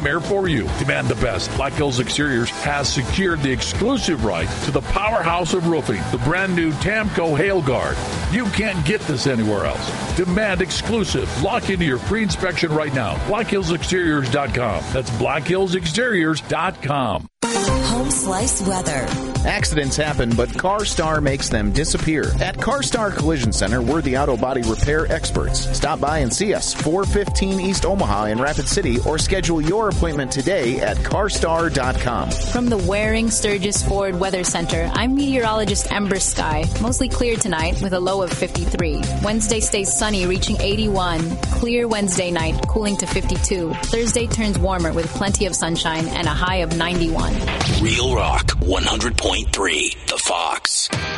nightmare for you. Demand the best. Black Hills Exteriors has secured the exclusive right to the powerhouse of roofing, the brand new Tamco Hail Guard. You can't get this anywhere else. Demand exclusive. Lock into your free inspection right now. BlackHillsExteriors.com. That's BlackHillsExteriors.com. Home Slice Weather. Accidents happen, but CarStar makes them disappear. At CarStar Collision Center, we're the auto body repair experts. Stop by and see us, 415 East Omaha in Rapid City, or schedule your appointment today at carstar.com. From the Waring Sturgis Ford Weather Center, I'm meteorologist Ember Sky. Mostly clear tonight with a low of 53. Wednesday stays sunny, reaching 81. Clear Wednesday night, cooling to 52. Thursday turns warmer with plenty of sunshine and a high of 91. Real Rock 100.3, The Fox.